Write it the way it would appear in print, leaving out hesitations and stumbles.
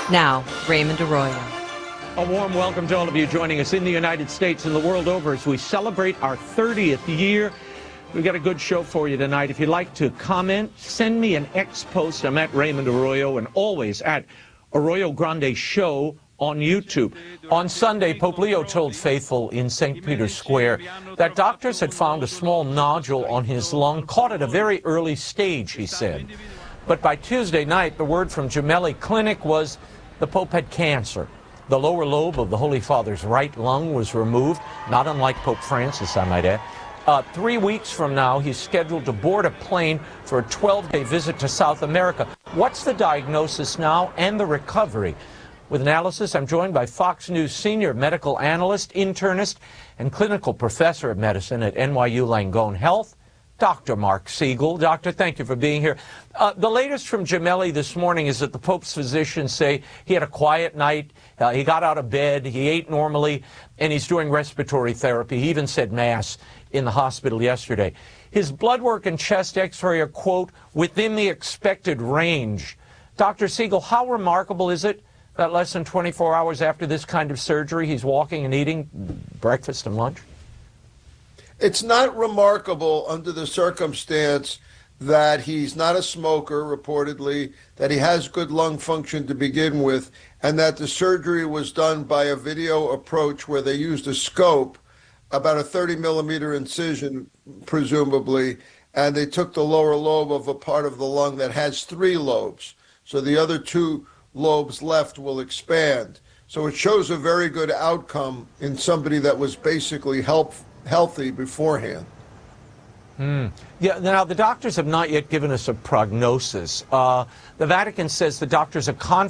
Now, Raymond Arroyo. A warm welcome to all of you joining us in the United States and the world over as we celebrate our 30th year. We've got a good show for you tonight. If you'd like to comment, send me an X post. I'm at Raymond Arroyo and always at Arroyo Grande Show on YouTube. On Sunday, Pope Leo told faithful in St. Peter's Square that doctors had found a small nodule on his lung, caught at a very early stage, he said. But by Tuesday night, the word from Gemelli Clinic was the Pope had cancer. The lower lobe of the Holy Father's right lung was removed, not unlike Pope Francis, I might add. 3 weeks from now, he's scheduled to board a plane for a 12-day visit to South America. What's the diagnosis now and the recovery? With analysis, I'm joined by Fox News senior medical analyst, internist, and clinical professor of medicine at NYU Langone Health, Dr. Mark Siegel. Doctor, thank you for being here. The latest from Gemelli this morning is that the Pope's physicians say he had a quiet night, he got out of bed, he ate normally, and he's doing respiratory therapy. He even said Mass in the hospital yesterday. His blood work and chest x-ray are, quote, within the expected range. Dr. Siegel, how remarkable is it that less than 24 hours after this kind of surgery, he's walking and eating breakfast and lunch? It's not remarkable under the circumstance that he's not a smoker, reportedly, that he has good lung function to begin with, and that the surgery was done by a video approach where they used a scope, about a 30-millimeter incision, presumably, and they took the lower lobe of a part of the lung that has 3 lobes. So the other 2 lobes left will expand. So it shows a very good outcome in somebody that was basically healthy beforehand. Yeah. Now, the doctors have not yet given us a prognosis. The Vatican says the doctors are confident